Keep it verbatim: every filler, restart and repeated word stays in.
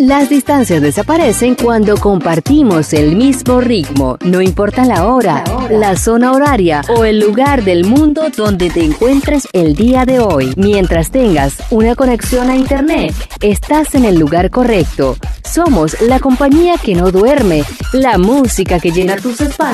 Las distancias desaparecen cuando compartimos el mismo ritmo, no importa la hora, la zona horaria o el lugar del mundo donde te encuentres el día de hoy. Mientras tengas una conexión a internet, estás en el lugar correcto. Somos la compañía que no duerme, la música que llena tus espacios.